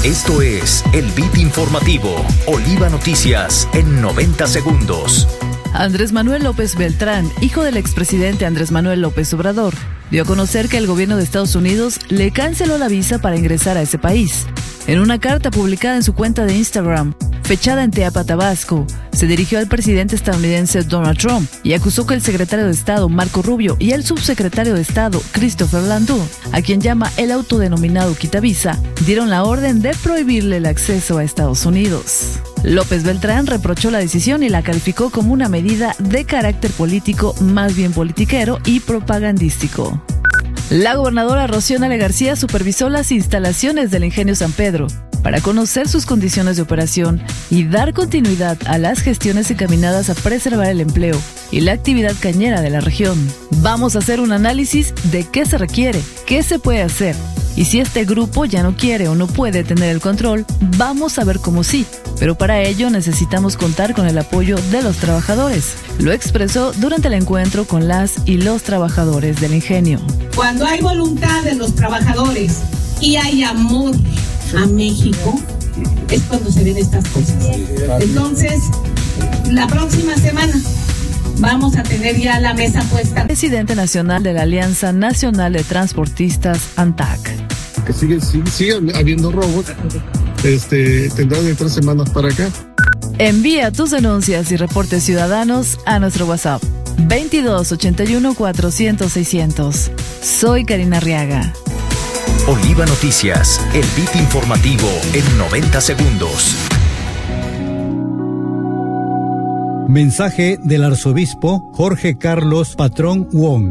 Esto es el Beat Informativo, Oliva Noticias en 90 segundos. Andrés Manuel López Beltrán, hijo del expresidente Andrés Manuel López Obrador, dio a conocer que el gobierno de Estados Unidos le canceló la visa para ingresar a ese país. En una carta publicada en su cuenta de Instagram, fechada en Teapa, Tabasco, se dirigió al presidente estadounidense Donald Trump y acusó que el secretario de Estado Marco Rubio y el subsecretario de Estado Christopher Landau, a quien llama el autodenominado quitavisa, dieron la orden de prohibirle el acceso a Estados Unidos. López Beltrán reprochó la decisión y la calificó como una medida de carácter político, más bien politiquero y propagandístico. La gobernadora Rocío Nale García supervisó las instalaciones del Ingenio San Pedro para conocer sus condiciones de operación y dar continuidad a las gestiones encaminadas a preservar el empleo y la actividad cañera de la región. Vamos a hacer un análisis de qué se requiere, qué se puede hacer, y si este grupo ya no quiere o no puede tener el control, vamos a ver cómo sí. Pero para ello necesitamos contar con el apoyo de los trabajadores. Lo expresó durante el encuentro con las y los trabajadores del ingenio. Cuando hay voluntad de los trabajadores y hay amor a México, es cuando se ven estas cosas. Entonces, la próxima semana vamos a tener ya la mesa puesta. Presidente nacional de la Alianza Nacional de Transportistas, ANTAC. Que sigue habiendo robos. Tendrán de 3 semanas para acá. Envía tus denuncias y reportes ciudadanos a nuestro WhatsApp 2281 400 600. Soy Karina Arriaga. Oliva Noticias, el Beat Informativo en 90 segundos. Mensaje del arzobispo Jorge Carlos Patrón Wong.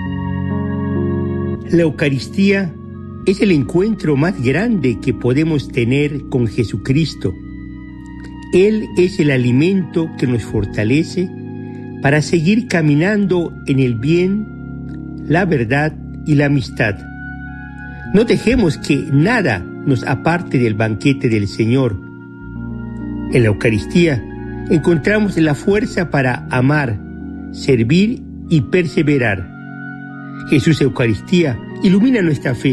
La Eucaristía es el encuentro más grande que podemos tener con Jesucristo. Él es el alimento que nos fortalece para seguir caminando en el bien, la verdad y la amistad. No dejemos que nada nos aparte del banquete del Señor. En la Eucaristía encontramos la fuerza para amar, servir y perseverar. Jesús Eucaristía ilumina nuestra fe.